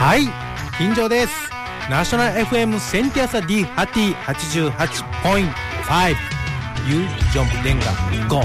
はい、金城です。ナショナル FM センティアサ D ハティ 88.5 You Jom Dengar Go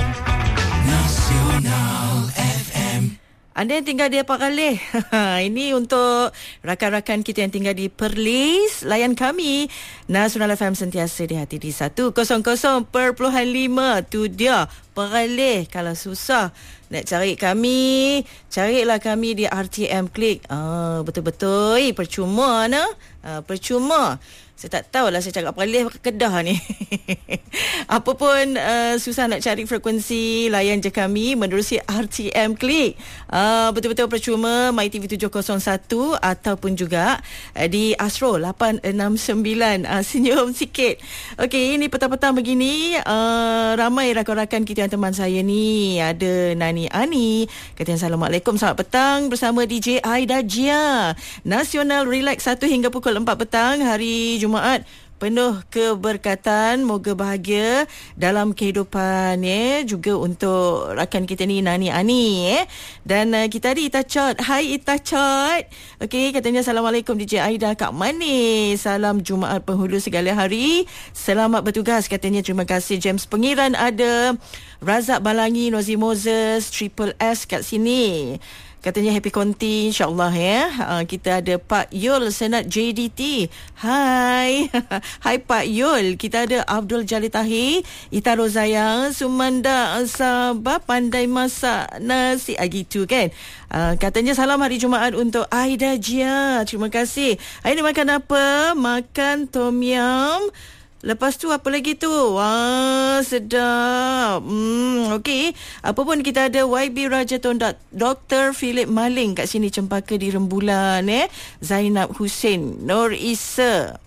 Nasional FM. Anda yang tinggal di Paraleh, ini untuk rakan-rakan kita yang tinggal di Perlis, layan kami Nasional FM sentiasa di hati di 100.5. Tu dia Paraleh. Kalau susah nak cari kami, carilah kami di RTM Klik. Betul-betul percuma nah. Percuma. Saya tak tahulah saya cakap Perlis ke Kedah ni. Apa pun susah nak cari frekuensi, layan je kami menerusi RTM Klik. Betul-betul percuma MyTV 701 ataupun juga di Astro 869. Senyum sikit. Okey, ini petang-petang begini, ramai rakan-rakan kita yang teman saya ni. Ada Nani Ani, katanya Assalamualaikum, selamat petang bersama DJ Aida Jia. Nasional Relax 1 hingga pukul 4 petang hari Jumaat. Penuh keberkatan, moga bahagia dalam kehidupan juga untuk rakan kita ni Nani Ani Dan kita ada Itachot. Hai Itachot. Okey, katanya Assalamualaikum DJ Aida, Kak Manis. Salam Jumaat penghulu segala hari. Selamat bertugas katanya. Terima kasih. James Pengiran ada. Razak Balangi, Nozi Moses, Triple S kat sini. Katanya happy konti insyaAllah kita ada Pak Yul Senat JDT. Hai. Hai Pak Yul. Kita ada Abdul Jalil Tahir, Ita Rozayang, Sumanda Sabah, pandai masak nasi gitu kan. Katanya salam hari Jumaat untuk Aida Jia. Terima kasih. Hari ni makan apa? Makan tom yum. Lepas tu apa lagi tu? Wah, sedap. Okey. Apa pun kita ada YB Rajaton, Dr. Philip Maling kat sini, Cempaka di Rembulan Zainab Hussein, Nur Isa.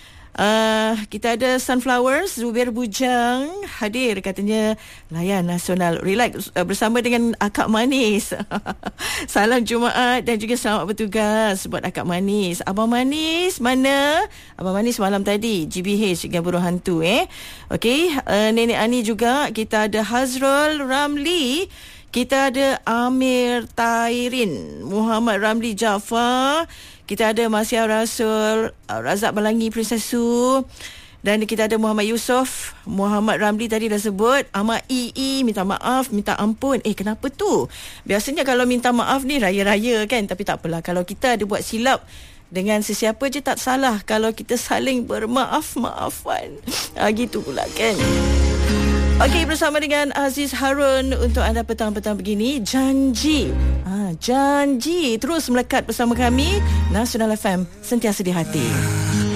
Kita ada Sunflowers, Zubair Bujang hadir, katanya layan Nasional Relax bersama dengan Akak Manis. Salam Jumaat dan juga selamat bertugas buat Akak Manis. Abang Manis mana? Abang Manis malam tadi GBH dengan buruh hantu Okey, Nenek Ani juga. Kita ada Hazrul Ramli. Kita ada Amir Tairin, Muhammad Ramli Jaafar. Kita ada Masya Rasul, Razak Balangi, Princess Su. Dan kita ada Muhammad Yusof, Muhammad Ramli tadi dah sebut. Ahmad EE, minta maaf, minta ampun. Kenapa tu? Biasanya kalau minta maaf ni raya-raya kan. Tapi tak apalah, kalau kita ada buat silap dengan sesiapa je tak salah kalau kita saling bermaaf-maafan. Gitu pula kan. Okey, bersama dengan Aziz Harun untuk anda petang-petang begini. Janji. Janji terus melekat bersama kami Nasional FM sentiasa di hati.